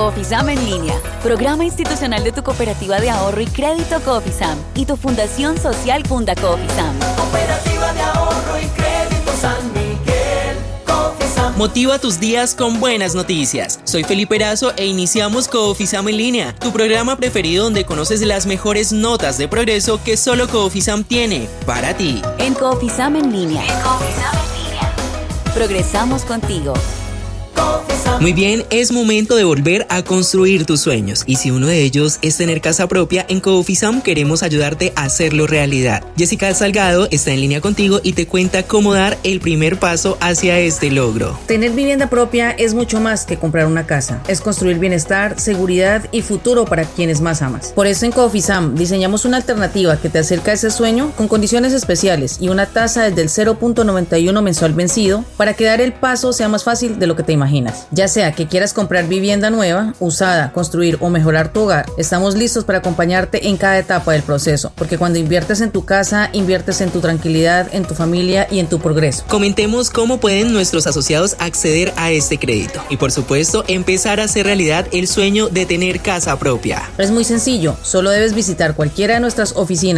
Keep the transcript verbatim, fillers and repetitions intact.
Coofisam en línea, programa institucional de tu cooperativa de ahorro y crédito Coofisam y tu fundación social Funda Coofisam. Cooperativa de ahorro y crédito San Miguel, Coofisam. Motiva tus días con buenas noticias. Soy Felipe Erazo e iniciamos Coofisam en línea, tu programa preferido donde conoces las mejores notas de progreso que solo Coofisam tiene para ti. En Coofisam en línea. En Coofisam en línea. Progresamos contigo. Muy bien, es momento de volver a construir tus sueños. Y si uno de ellos es tener casa propia, en Coofisam queremos ayudarte a hacerlo realidad. Jessica Salgado está en línea contigo y te cuenta cómo dar el primer paso hacia este logro. Tener vivienda propia es mucho más que comprar una casa. Es construir bienestar, seguridad y futuro para quienes más amas. Por eso en Coofisam diseñamos una alternativa que te acerca a ese sueño con condiciones especiales y una tasa desde el cero punto noventa y uno mensual vencido para que dar el paso sea más fácil de lo que te imaginas. Ya sea que quieras comprar vivienda nueva, usada, construir o mejorar tu hogar, estamos listos para acompañarte en cada etapa del proceso, porque cuando inviertes en tu casa, inviertes en tu tranquilidad, en tu familia y en tu progreso. Comentemos cómo pueden nuestros asociados acceder a este crédito y, por supuesto, empezar a hacer realidad el sueño de tener casa propia. Es muy sencillo, solo debes visitar cualquiera de nuestras oficinas